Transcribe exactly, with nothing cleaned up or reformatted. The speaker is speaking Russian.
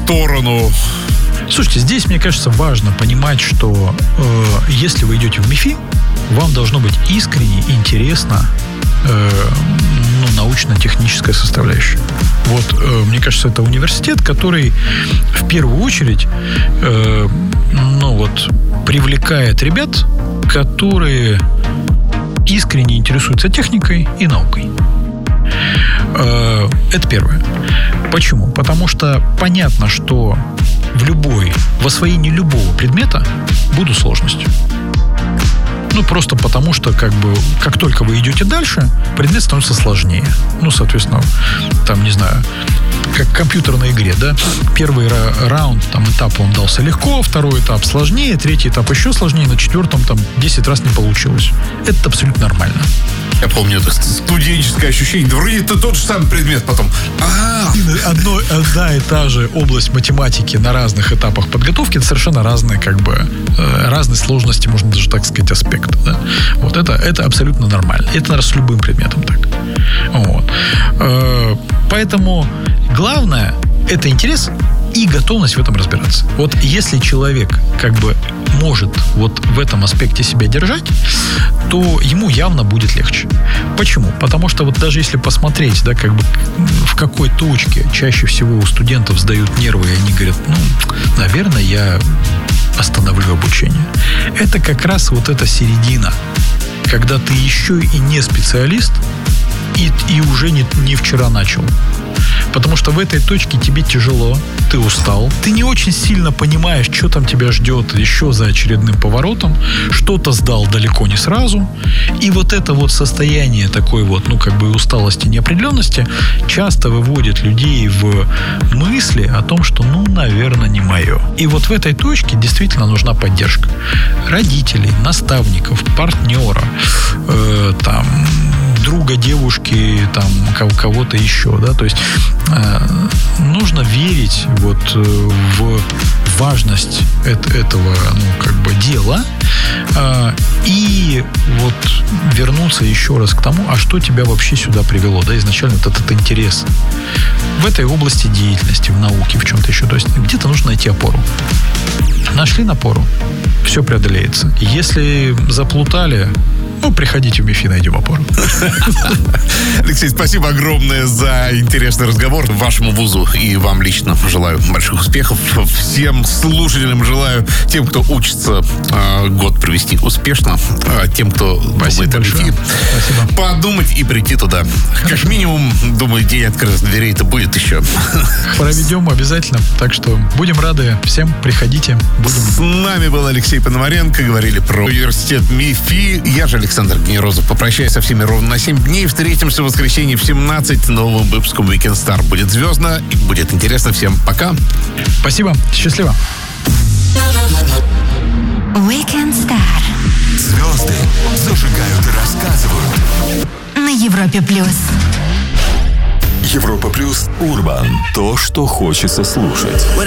сторону. Слушайте, здесь, мне кажется, важно понимать, что э, если вы идете в МИФИ, вам должно быть искренне интересно э, ну, научно-техническая составляющая. Вот, э, мне кажется, это университет, который в первую очередь э, ну, вот, привлекает ребят, которые искренне интересуются техникой и наукой. Э, это первое. Почему? Потому что понятно, что в любой, в освоении любого предмета будут сложности. Ну, просто потому, что, как бы, как только вы идете дальше, предмет становится сложнее. Ну, соответственно, там, не знаю, как в компьютерной игре, да? Первый ра- раунд, там, этап он дался легко, второй этап сложнее, третий этап еще сложнее, на четвертом, там, десять раз не получилось. Это абсолютно нормально. Я помню, это студенческое ощущение. Да вроде это тот же самый предмет, потом... Одно, одна и та же область математики на разных этапах подготовки, это совершенно разные, как бы, разные сложности, можно даже так сказать, аспекты. Да? Вот это, это абсолютно нормально. Это, наверное, с любым предметом так. Вот. Поэтому главное – это интерес и готовность в этом разбираться. Вот если человек как бы может вот в этом аспекте себя держать, то ему явно будет легче. Почему? Потому что вот даже если посмотреть, да, как бы в какой точке чаще всего у студентов сдают нервы, и они говорят, ну, наверное, я остановлю обучение. Это как раз вот эта середина, когда ты еще и не специалист, и, и уже не, не вчера начал. Потому что в этой точке тебе тяжело, ты устал, ты не очень сильно понимаешь, что там тебя ждет еще за очередным поворотом, что-то сдал далеко не сразу, и вот это вот состояние такой вот, ну, как бы усталости, неопределенности часто выводит людей в мысли о том, что, ну, наверное, не мое. И вот в этой точке действительно нужна поддержка родителей, наставников, партнера, э, там, друга, девушки, там, кого-то еще, да, то есть э, нужно верить вот э, в важность это, этого, ну, как бы дела э, и вот вернуться еще раз к тому, а что тебя вообще сюда привело, да, изначально вот этот интерес в этой области деятельности, в науке, в чем-то еще, то есть где-то нужно найти опору. Нашли опору, все преодолеется. Если заплутали, ну, приходите в МИФИ, найдем опору. Алексей, спасибо огромное за интересный разговор. Вашему вузу и вам лично желаю больших успехов. Всем слушателям желаю, тем, кто учится, год провести успешно. Тем, кто спасибо думает о МИФИ, подумать и прийти туда. Как минимум, думаю, день открытых дверей-то будет еще. Проведем обязательно. Так что будем рады всем. Приходите. Будем. С нами был Алексей Пономаренко. Говорили про университет МИФИ. Я же Александр Генерозов. Попрощаюсь со всеми ровно на семь дней. Встретимся в воскресенье в семнадцать. Новым выпуском Weekend Star. Будет звездно и будет интересно всем. Пока. Спасибо. Счастливо. Weekend Star. Звезды зажигают и рассказывают. На Европе плюс. Европа плюс Урбан. То, что хочется слушать.